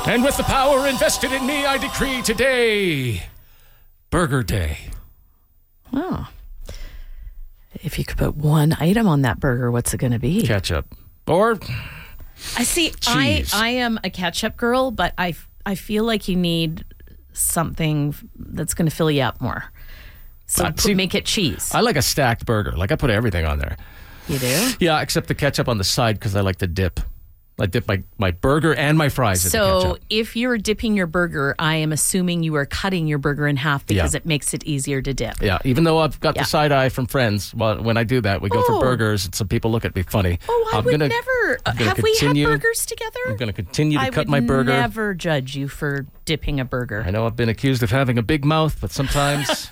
And with the power invested in me, I decree today, Burger Day. Oh. If you could put one item on that burger, what's it going to be? Ketchup. Or I see. cheese. I am a ketchup girl, but I feel like you need something that's going to fill you up more. So make it cheese. I like a stacked burger. Like I put everything on there. You do? Yeah, except the ketchup on the side because I like to dip. I dip my burger and my fries in the So ketchup. if you're dipping your burger, I am assuming you are cutting your burger in half because it makes it easier to dip. Yeah, even though I've got the side eye from friends, well, when I do that, we go for Oh. burgers, and some people look at me funny. Oh, I would never. Have we had burgers together? I'm going to continue to cut my I would burger. never judge you for dipping a burger. I know I've been accused of having a big mouth, but sometimes...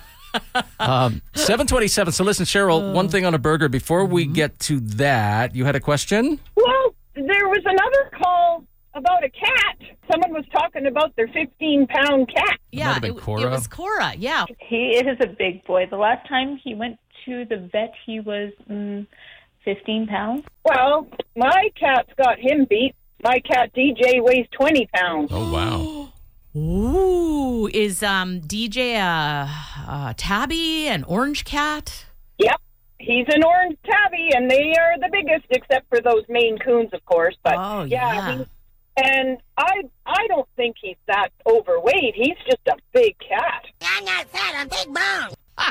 7:27. So listen, Cheryl, one thing on a burger. Before we get to that, you had a question? Well, there was another call about a cat. Someone was talking about their 15-pound cat. Yeah, might have been Cora. it was Cora. Yeah. He is a big boy. The last time he went to the vet, he was 15 pounds. Well, my cat's got him beat. My cat DJ weighs 20 pounds. Oh, wow. Ooh, is DJ a tabby, an orange cat? Yep. He's an orange tabby, and they are the biggest, except for those Maine Coons, of course. But yeah. And I don't think he's that overweight. He's just a big cat. I'm not fat, I'm big bone.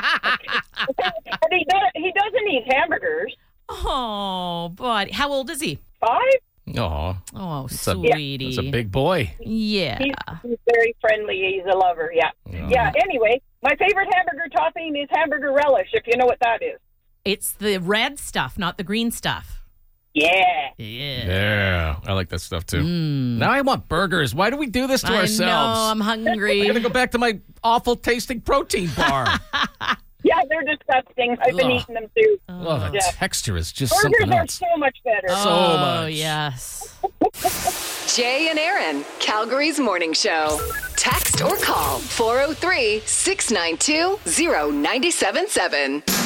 But he doesn't eat hamburgers. Oh, but how old is he? 5? Oh, Oh, It's sweetie. a big boy. Yeah. He's very friendly. He's a lover, yeah. Yeah, anyway, my favorite hamburger topping is hamburger relish, if you know what that is. It's the red stuff, not the green stuff. Yeah. Yeah, I like that stuff too. Now I want burgers. Why do we do this to ourselves? I know, I'm hungry. I'm going to go back to my awful tasting protein bar. Yeah, they're disgusting. I've been eating them too. Oh, the texture is just Burgers something are else. so much better. So much. Oh, yes. Jay and Aaron, Calgary's morning show. Text or call 403-692-0977.